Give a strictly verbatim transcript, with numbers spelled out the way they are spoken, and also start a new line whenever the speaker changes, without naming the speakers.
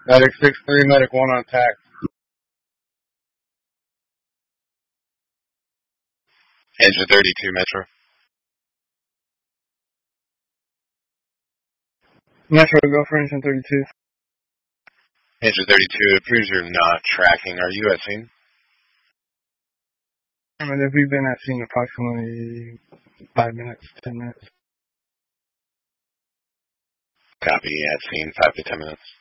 Medic six three, Medic one on attack.
Engine thirty-two, Metro.
Metro, go for engine thirty-two.
Engine thirty-two, it appears you're not tracking. Are you at scene?
I mean, if we've been at scene approximately five minutes, ten minutes.
Copy, at scene, five to ten minutes.